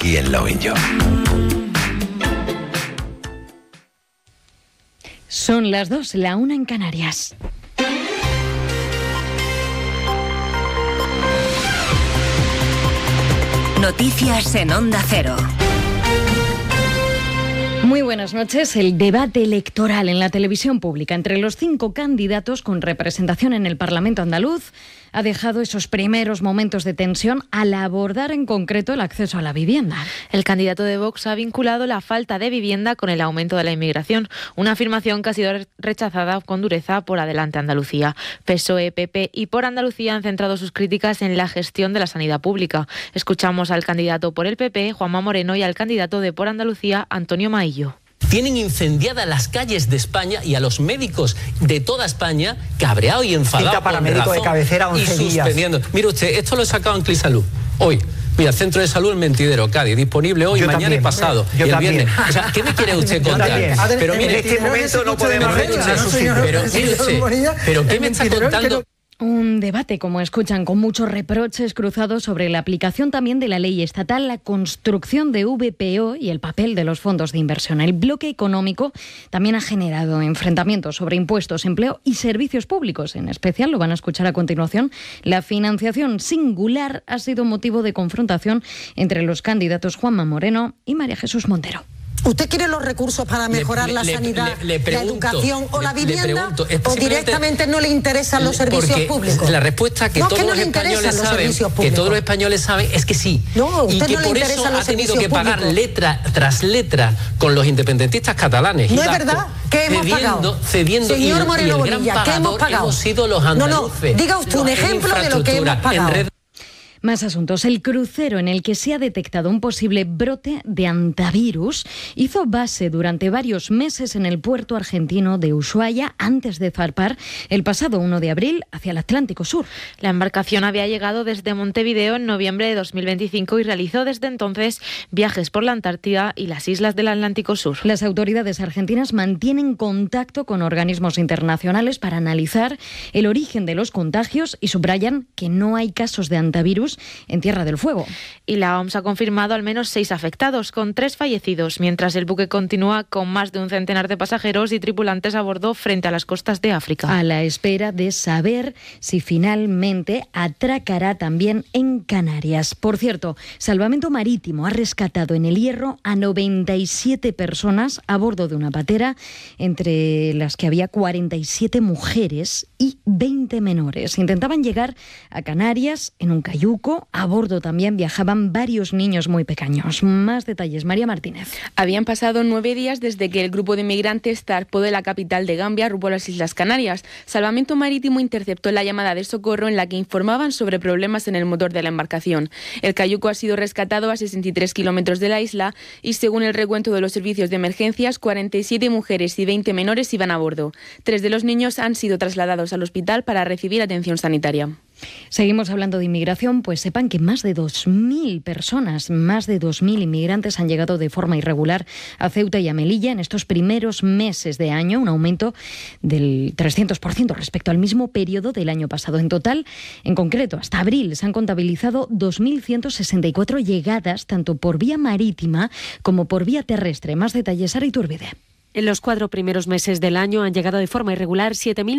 aquí en Lovin' You. Son las 2, la 1 en Canarias. Noticias en Onda Cero. Muy buenas noches. El debate electoral en la televisión pública entre los 5 candidatos con representación en el Parlamento andaluz ha dejado esos primeros momentos de tensión al abordar en concreto el acceso a la vivienda. El candidato de Vox ha vinculado la falta de vivienda con el aumento de la inmigración, una afirmación que ha sido rechazada con dureza por Adelante Andalucía. PSOE, PP y Por Andalucía han centrado sus críticas en la gestión de la sanidad pública. Escuchamos al candidato por el PP, Juanma Moreno, y al candidato de Por Andalucía, Antonio Maillo. Tienen incendiadas las calles de España y a los médicos de toda España cabreados y enfadados para médico de cabecera 11 y suspendiendo. días. Mire usted, esto lo he sacado en Clisalud hoy. Mira, Centro de Salud El Mentidero, Cádiz, disponible hoy, mañana también, y pasado, y el viernes. O sea, ¿qué me quiere usted contar? Pero mire, en este momento no podemos rechazar su sitio. Pero mire usted, ¿pero qué me está contando? Un debate, como escuchan, con muchos reproches cruzados sobre la aplicación también de la ley estatal, la construcción de VPO y el papel de los fondos de inversión. El bloque económico también ha generado enfrentamientos sobre impuestos, empleo y servicios públicos. En especial, lo van a escuchar a continuación, la financiación singular ha sido motivo de confrontación entre los candidatos Juanma Moreno y María Jesús Montero. ¿Usted quiere los recursos para mejorar la sanidad, la educación o la vivienda? ¿O directamente no le interesan los servicios públicos? La respuesta que todos los españoles saben, es que sí. No, y que no por eso ha tenido que pagar letra tras letra con los independentistas catalanes. No es verdad. ¿Qué hemos pagado? Cediendo. Señor Moreno Bonilla, ¿qué hemos pagado? Hemos sido los andaluces. No, diga usted un ejemplo de lo que hemos pagado. Más asuntos. El crucero en el que se ha detectado un posible brote de hantavirus hizo base durante varios meses en el puerto argentino de Ushuaia antes de zarpar el pasado 1 de abril hacia el Atlántico Sur. La embarcación había llegado desde Montevideo en noviembre de 2025 y realizó desde entonces viajes por la Antártida y las islas del Atlántico Sur. Las autoridades argentinas mantienen contacto con organismos internacionales para analizar el origen de los contagios y subrayan que no hay casos de hantavirus en Tierra del Fuego. Y la OMS ha confirmado al menos 6 afectados, con 3 fallecidos, mientras el buque continúa con más de un centenar de pasajeros y tripulantes a bordo frente a las costas de África. A la espera de saber si finalmente atracará también en Canarias. Por cierto, Salvamento Marítimo ha rescatado en El Hierro a 97 personas a bordo de una patera, entre las que había 47 mujeres y 20 menores. Intentaban llegar a Canarias en un cayuco. A bordo también viajaban varios niños muy pequeños. Más detalles, María Martínez. Habían pasado 9 días desde que el grupo de migrantes zarpó de la capital de Gambia rumbo a las Islas Canarias. Salvamento Marítimo interceptó la llamada de socorro en la que informaban sobre problemas en el motor de la embarcación. El cayuco ha sido rescatado a 63 kilómetros de la isla y, según el recuento de los servicios de emergencias, 47 mujeres y 20 menores iban a bordo. 3 de los niños han sido trasladados al hospital para recibir atención sanitaria. Seguimos hablando de inmigración, pues sepan que más de 2.000 personas, más de 2.000 inmigrantes han llegado de forma irregular a Ceuta y a Melilla en estos primeros meses de año, un aumento del 300% respecto al mismo periodo del año pasado. En total, en concreto, hasta abril se han contabilizado 2.164 llegadas, tanto por vía marítima como por vía terrestre. Más detalles, Sara Iturbide. En los 4 primeros meses del año han llegado de forma irregular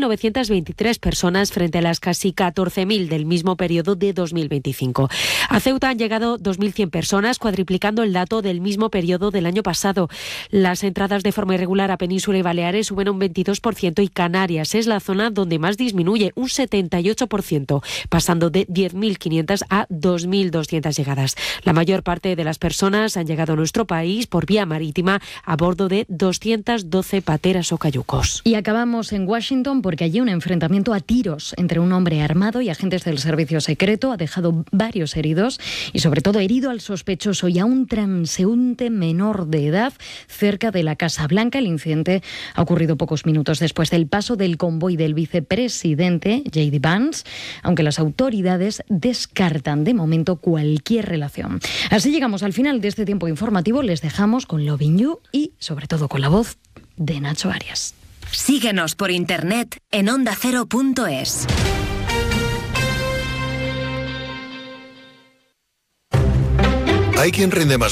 7.923 personas frente a las casi 14.000 del mismo periodo de 2025. A Ceuta han llegado 2.100 personas, cuadriplicando el dato del mismo periodo del año pasado. Las entradas de forma irregular a Península y Baleares suben un 22% y Canarias es la zona donde más disminuye, un 78%, pasando de 10.500 a 2.200 llegadas. La mayor parte de las personas han llegado a nuestro país por vía marítima a bordo de 212 pateras o cayucos. Y acabamos en Washington porque allí un enfrentamiento a tiros entre un hombre armado y agentes del servicio secreto ha dejado varios heridos y sobre todo herido al sospechoso y a un transeúnte menor de edad cerca de la Casa Blanca. El incidente ha ocurrido pocos minutos después del paso del convoy del vicepresidente J.D. Vance, aunque las autoridades descartan de momento cualquier relación. Así llegamos al final de este tiempo informativo. Les dejamos con Lovin' You y sobre todo con la voz de Nacho Arias. Síguenos por internet en ondacero.es. Hay quien rinde más